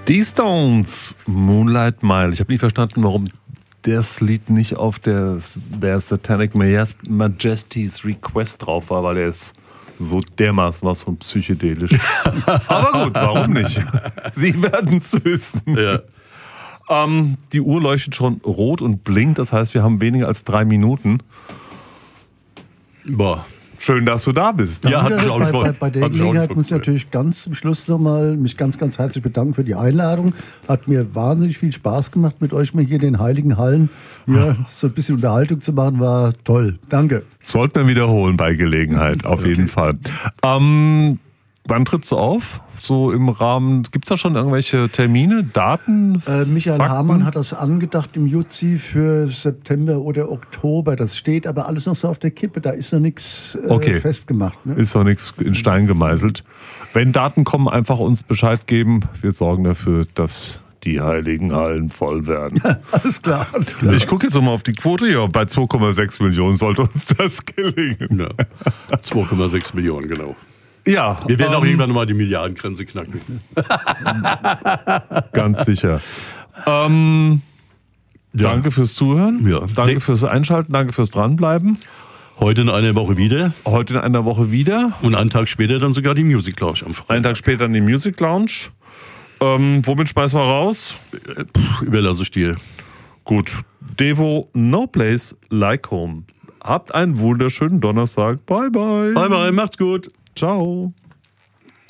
Die Stones, Moonlight Mile. Ich habe nicht verstanden, warum das Lied nicht auf der Satanic Majesty's Request drauf war, weil der ist so dermaßen was von psychedelisch. Aber gut, warum nicht? Sie werden es wissen. Ja. Die Uhr leuchtet schon rot und blinkt, das heißt, wir haben weniger als 3 Minuten. Boah. Schön, dass du da bist. Ja, hat mich auch gefreut. Bei der Gelegenheit muss ich natürlich ganz zum Schluss nochmal mich ganz, ganz herzlich bedanken für die Einladung. Hat mir wahnsinnig viel Spaß gemacht, mit euch mal hier in den Heiligen Hallen hier so ein bisschen Unterhaltung zu machen. War toll. Danke. Sollten wir wiederholen bei Gelegenheit, auf jeden Fall. Wann trittst du auf? So im Rahmen, gibt es da schon irgendwelche Termine, Daten? Michael Fakten? Hamann hat das angedacht im Jutzi für September oder Oktober. Das steht aber alles noch so auf der Kippe. Da ist noch nichts festgemacht. Ne? Ist noch nichts in Stein gemeißelt. Wenn Daten kommen, einfach uns Bescheid geben. Wir sorgen dafür, dass die Heiligen Hallen voll werden. Alles klar, alles klar. Ich gucke jetzt nochmal auf die Quote. Ja, bei 2,6 Millionen sollte uns das gelingen. Ja. 2,6 Millionen, genau. Ja, wir werden auch irgendwann mal die Milliardengrenze knacken. Ganz sicher. Danke fürs Zuhören. Ja. Danke fürs Einschalten. Danke fürs Dranbleiben. Heute in einer Woche wieder. Heute in einer Woche wieder. Und einen Tag später dann sogar die Music Lounge am Freitag. Einen Tag später in die Music Lounge. Womit schmeißen wir raus? Überlasse ich dir. Gut. Devo, no place like home. Habt einen wunderschönen Donnerstag. Bye, bye. Bye, bye. Macht's gut. Ciao.